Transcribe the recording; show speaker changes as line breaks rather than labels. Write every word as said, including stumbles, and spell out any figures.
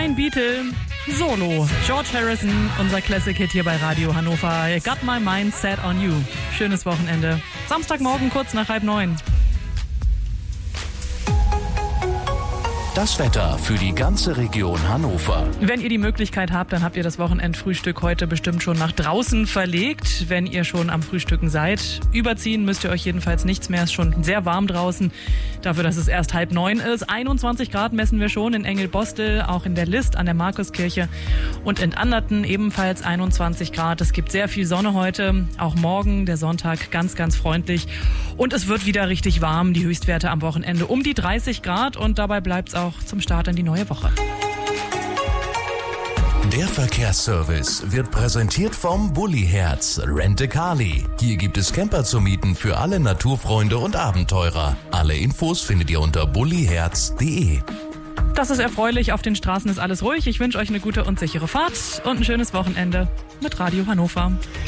Ein Beatle Solo. George Harrison, unser Classic-Hit hier bei Radio Hannover. Got my mind set on you. Schönes Wochenende. Samstagmorgen kurz nach halb neun.
Das Wetter für die ganze Region Hannover.
Wenn ihr die Möglichkeit habt, dann habt ihr das Wochenendfrühstück heute bestimmt schon nach draußen verlegt, wenn ihr schon am Frühstücken seid. Überziehen müsst ihr euch jedenfalls nichts mehr, ist schon sehr warm draußen. Dafür, dass es erst halb neun ist. einundzwanzig Grad messen wir schon in Engelbostel, auch in der List an der Markuskirche. Und in Anderten ebenfalls einundzwanzig Grad. Es gibt sehr viel Sonne heute, auch morgen, der Sonntag, ganz, ganz freundlich. Und es wird wieder richtig warm, die Höchstwerte am Wochenende um die dreißig Grad. Und dabei bleibt es auch zum Start in die neue Woche.
Der Verkehrsservice wird präsentiert vom Bulli-Herz Rent-A-Carly. Hier gibt es Camper zu mieten für alle Naturfreunde und Abenteurer. Alle Infos findet ihr unter bulliherz punkt de.
Das ist erfreulich, auf den Straßen ist alles ruhig. Ich wünsche euch eine gute und sichere Fahrt und ein schönes Wochenende mit Radio Hannover.